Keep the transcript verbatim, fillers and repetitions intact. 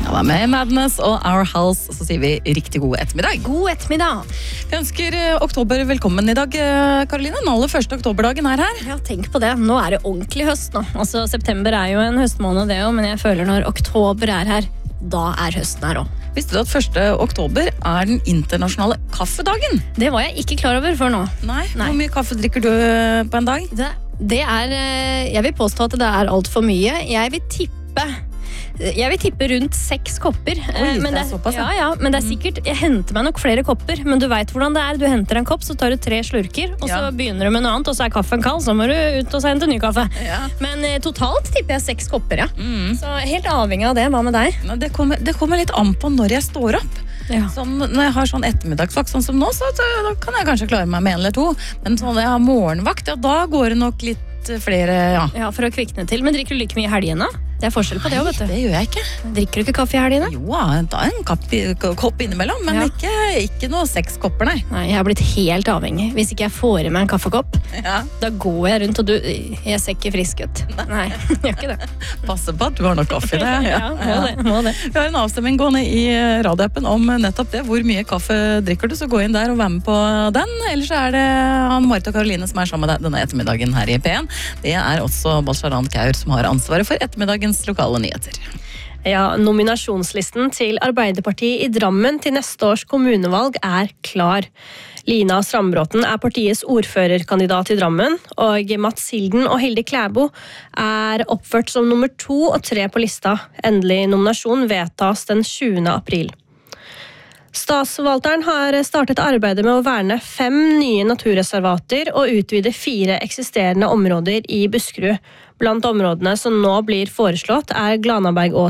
Ja, da med Madness og Our House, så sier vi riktig god ettermiddag. God ettermiddag. Vi ønsker oktober velkommen i dag, Karoline. Den aller første oktoberdagen er her. Ja, tenk på det. Nå er det ordentlig høst nå. Altså, september er jo en høstmåned det jo, men jeg føler når oktober er her, da er høsten her også. Visste du at første oktober er den internasjonale kaffedagen? Det var jeg ikke klar over før nå. Nei, Nei. Hvor mye kaffe drikker du på en dag? Det, det er, jeg vil påstå at det er alt for mye. Jeg vil tippe... Jeg vil tippe rundt seks kopper. Oi, men det er såpass, ja, ja, men det er sikkert, jeg henter meg nok flere kopper, men du vet hvordan det er. Du henter en kopp, så tar du tre slurker, og så Ja. begynner du med noe annet, og så er kaffen kald, så må du ut og hente ny kaffe. Ja. Men eh, totalt tipper jeg seks kopper, ja. Mm. Så helt avhengig av det, hva med deg? Nei, Det kommer, det kommer litt an på når jeg står opp. Ja. Sånn, når jeg har sånn ettermiddagsvakt sånn som nå, så så da kan jeg kanskje klare meg med en eller to. Men sånn når jeg har morgenvakt, ja, da går det nok litt flere, ja. Ja, for å kvikne til. Men drikker du like mye i helgene? Det er forskjell på det, vet du. Det gjør jeg ikke. Drikker du ikke kaffe i helgene? Jo, da en kapp, kopp innimellom, men Ja. ikke, ikke noe seks kopper, nei. Nei, jeg har blitt helt avhengig. Hvis ikke jeg får i meg en kaffekopp, Ja, da går jeg rundt, og du, jeg ser ikke frisk ut. Nei, jeg gjør ikke det. passe på at du har nok kaffe i det. Ja, må det, må det. Vi har en avstemning gående i radioappen om nettopp det. Hvor mye kaffe drikker du, så gå inn der og vær med på den. Ellers er det han Marit og Karoline som er sammen med deg denne ettermiddagen her i P en. Det er også Balsharan Kaur som har ansvaret for ettermiddagens lokale nyheter. Ja, nominasjonslisten til Arbeiderpartiet i Drammen til neste års kommunevalg er klar. Lina Strambråten er partiets ordførerkandidat i Drammen, og Mats Hilden og Hilde Klæbo er oppført som nummer to og tre på lista. Endelig nominasjon vedtas den tjuende april. Statsforvalteren har startet arbeidet med å verne fem nye naturreservater og utvide fire eksisterende områder i Buskerud. Blant områdene som nå blir foreslått er Glanaberg